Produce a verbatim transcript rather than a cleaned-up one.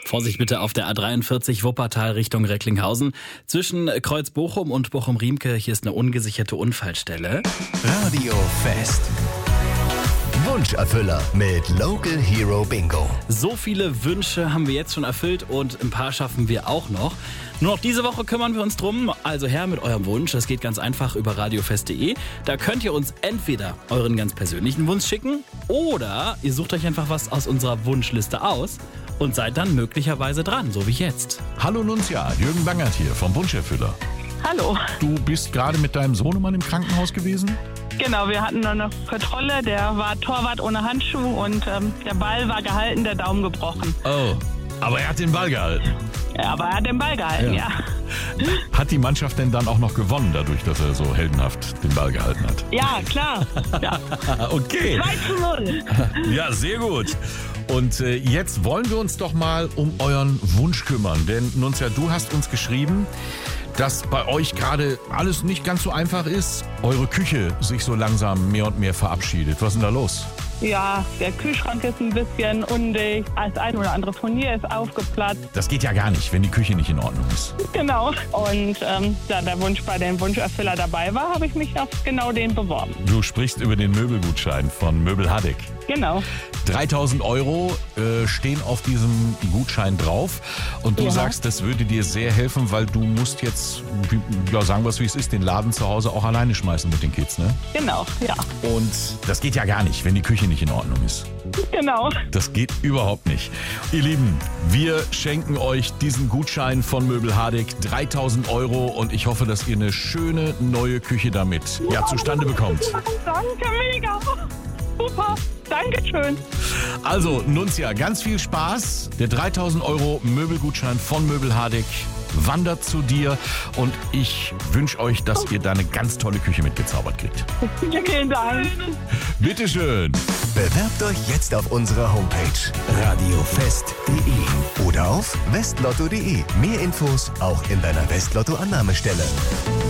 Vorsicht bitte auf der A dreiundvierzig Wuppertal Richtung Recklinghausen. Zwischen Kreuz Bochum und Bochum-Riemke, hier ist eine ungesicherte Unfallstelle. Radio Fest. Wunscherfüller mit Local Hero Bingo. So viele Wünsche haben wir jetzt schon erfüllt und ein paar schaffen wir auch noch. Nur noch diese Woche kümmern wir uns drum. Also her mit eurem Wunsch. Das geht ganz einfach über radiofest punkt de. Da könnt ihr uns entweder euren ganz persönlichen Wunsch schicken oder ihr sucht euch einfach was aus unserer Wunschliste aus und seid dann möglicherweise dran, so wie jetzt. Hallo Nunzia, Jürgen Bangert hier vom Wunscherfüller. Hallo. Du bist gerade mit deinem Sohnemann im Krankenhaus gewesen? Genau, wir hatten noch eine Kontrolle, der war Torwart ohne Handschuh und ähm, der Ball war gehalten, der Daumen gebrochen. Oh, aber er hat den Ball gehalten. Ja, aber er hat den Ball gehalten, ja. ja. Hat die Mannschaft denn dann auch noch gewonnen, dadurch, dass er so heldenhaft den Ball gehalten hat? Ja, klar. Ja. Okay. zwei zu null. Ja, sehr gut. Und äh, jetzt wollen wir uns doch mal um euren Wunsch kümmern. Denn Nunzia, du hast uns geschrieben, dass bei euch gerade alles nicht ganz so einfach ist, eure Küche sich so langsam mehr und mehr verabschiedet. Was ist denn da los? Ja, der Kühlschrank ist ein bisschen undicht, das ein oder andere Furnier ist aufgeplatzt. Das geht ja gar nicht, wenn die Küche nicht in Ordnung ist. Genau. Und ähm, da der Wunsch bei den Wunscherfüller dabei war, habe ich mich auf genau den beworben. Du sprichst über den Möbelgutschein von Möbel Hadeck. Genau. dreitausend Euro äh, stehen auf diesem Gutschein drauf und du Ja. sagst, das würde dir sehr helfen, weil du musst jetzt, ja, sagen wir es wie es ist, den Laden zu Hause auch alleine schmeißen mit den Kids, ne? Genau, ja. Und das geht ja gar nicht, wenn die Küche nicht in Ordnung ist. Genau. Das geht überhaupt nicht. Ihr Lieben, wir schenken euch diesen Gutschein von Möbel Hadeck, dreitausend Euro und ich hoffe, dass ihr eine schöne neue Küche damit ja, zustande bekommt. Danke, mega. Super. Dankeschön. Also, Nunzia, ganz viel Spaß. Der dreitausend Euro Möbelgutschein von Möbel Hadeck wandert zu dir und ich wünsche euch, dass ihr da eine ganz tolle Küche mitgezaubert kriegt. Vielen Dank. Bitteschön. Bewerbt euch jetzt auf unserer Homepage radiofest punkt de oder auf westlotto punkt de. Mehr Infos auch in deiner Westlotto-Annahmestelle.